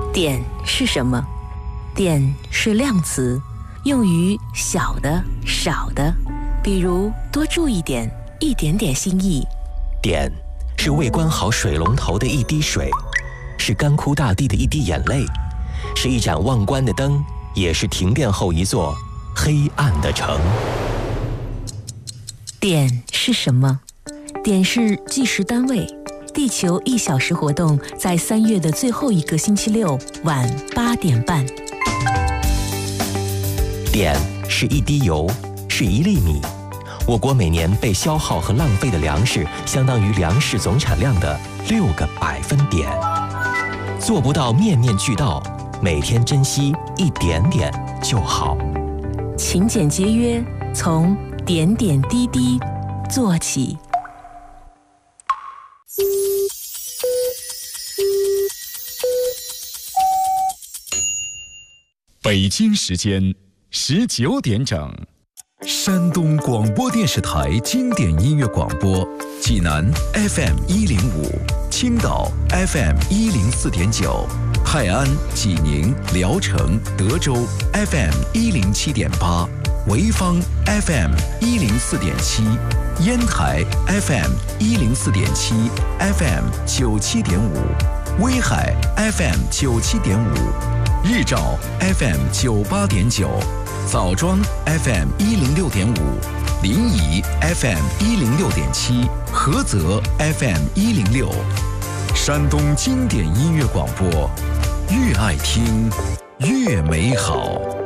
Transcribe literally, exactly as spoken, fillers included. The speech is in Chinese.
点是什么？点是量词，用于小的、少的，比如多注一点、一点点心意。 点是未关好水龙头的一滴水，是干枯大地的一滴眼泪，是一盏忘关的灯，也是停电后一座黑暗的城。 点是什么？点是计时单位。地球一小时活动在三月的最后一个星期六晚八点半。 点是一滴油，是一粒米。我国每年被消耗和浪费的粮食，相当于粮食总产量的六个百分点。做不到面面俱到，每天珍惜一点点就好。 勤俭节约，从点点滴滴做起。 北京时间十九点整， 山东广播电视台经典音乐广播，济南 F M 一零五，青岛 F M 一零四点九，泰安、济宁、聊城、德州 F M 一零七点八，潍坊 F M 一零四点七，烟台 F M 一零四点七 ，F M 九七点五，威海 F M 九七点五。日照 F M 九八点九，枣庄 F M 一零六点五，临沂 F M 一零六点七，菏泽 F M 一零六。山东经典音乐广播，越爱听越美好。